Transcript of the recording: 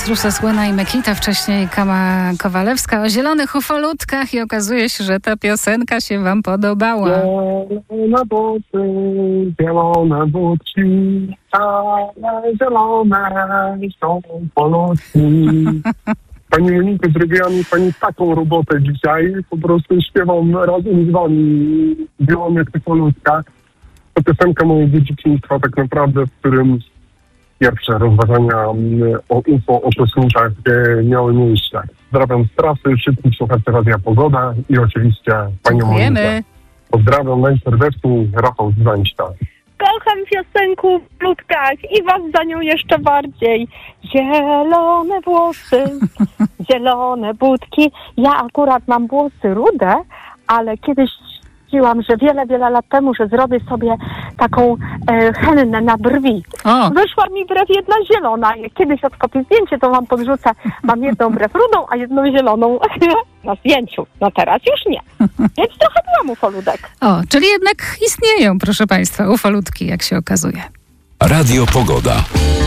Strusa Słena i Mekita, wcześniej Kama Kowalewska o zielonych ufolutkach i okazuje się, że ta piosenka się wam podobała. Zielone buty, zielone butki, ale zielone są polutki. Pani Moniko, zrobiła mi pani taką robotę dzisiaj. Po prostu śpiewam razem z wami w zielonych ufolutkach. To piosenka mojego dzieciństwa tak naprawdę, w którym pierwsze rozważania o UFO, o kosmitach miały miejsce. Pozdrawiam z trasy, wszystkich słuchaczy Radia Pogoda i oczywiście panią Monikę. Pozdrawiam najserdeczniej, Rafał z Zańścia. Kocham piosenkę w blutkach i was za nią jeszcze bardziej. Zielone włosy, zielone budki. Ja akurat mam włosy rude, ale kiedyś stwierdziłam, że wiele lat temu, że zrobię sobie taką hennę na brwi. Wyszła mi brew jedna zielona. Jak kiedyś odkopię zdjęcie, to wam podrzucę. Mam jedną brew rudą, a jedną zieloną na zdjęciu. No teraz już nie. Więc trochę byłam ufoludek. Czyli jednak istnieją, proszę państwa, ufolutki, jak się okazuje. Radio Pogoda.